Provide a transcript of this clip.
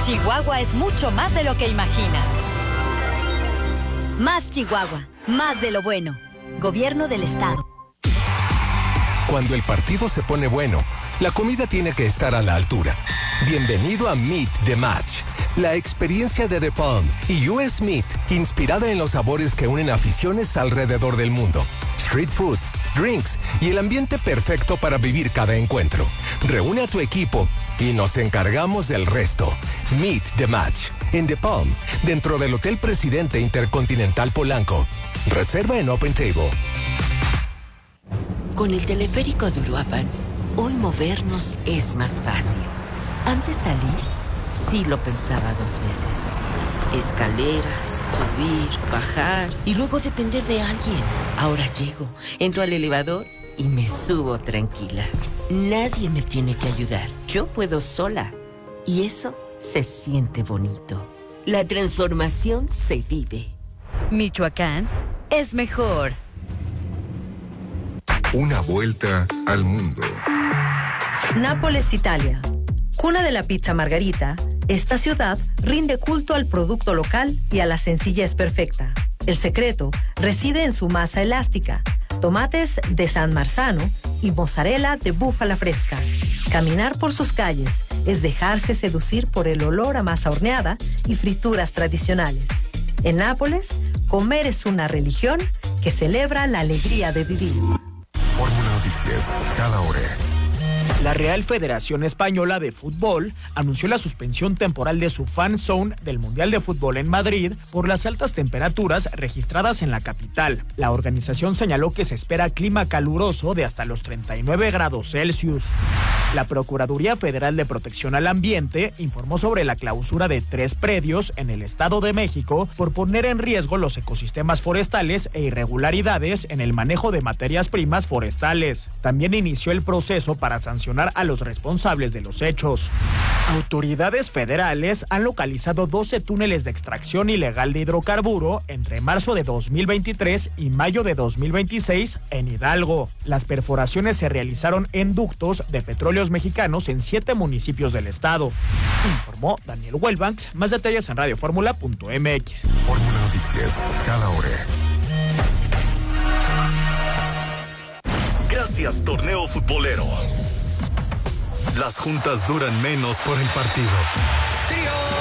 Chihuahua es mucho más de lo que imaginas. Más Chihuahua, más de lo bueno. Gobierno del Estado. Cuando el partido se pone bueno, la comida tiene que estar a la altura. Bienvenido a Meet the Match, la experiencia de The Palm y US Meat, inspirada en los sabores que unen aficiones alrededor del mundo. Street food, drinks y el ambiente perfecto para vivir cada encuentro. Reúne a tu equipo y nos encargamos del resto. Meet the Match en The Palm, dentro del Hotel Presidente Intercontinental Polanco. Reserva en Open Table. Con el teleférico de Uruapan, hoy movernos es más fácil. Antes salir, sí lo pensaba 2 veces. Escaleras, subir, bajar y luego depender de alguien. Ahora llego, entro al elevador y me subo tranquila. Nadie me tiene que ayudar. Yo puedo sola. Y eso se siente bonito. La transformación se vive. Michoacán es mejor. Una vuelta al mundo. Nápoles, Italia. Cuna de la pizza margarita, esta ciudad rinde culto al producto local y a la sencillez perfecta. El secreto reside en su masa elástica, tomates de San Marzano y mozzarella de búfala fresca. Caminar por sus calles es dejarse seducir por el olor a masa horneada y frituras tradicionales. En Nápoles, comer es una religión que celebra la alegría de vivir. Fórmula Noticias, cada hora. La Real Federación Española de Fútbol anunció la suspensión temporal de su fan zone del Mundial de Fútbol en Madrid por las altas temperaturas registradas en la capital. La organización señaló que se espera clima caluroso de hasta los 39 grados Celsius. La Procuraduría Federal de Protección al Ambiente informó sobre la clausura de 3 predios en el Estado de México por poner en riesgo los ecosistemas forestales e irregularidades en el manejo de materias primas forestales. También inició el proceso para sancionar a los responsables de los hechos. Autoridades federales han localizado 12 túneles de extracción ilegal de hidrocarburo entre marzo de 2023 y mayo de 2026 en Hidalgo. Las perforaciones se realizaron en ductos de petróleos mexicanos en 7 municipios del estado. Informó Daniel Wellbanks. Más detalles en radioformula.mx. Fórmula Noticias, cada hora. Gracias, torneo futbolero. Las juntas duran menos por el partido.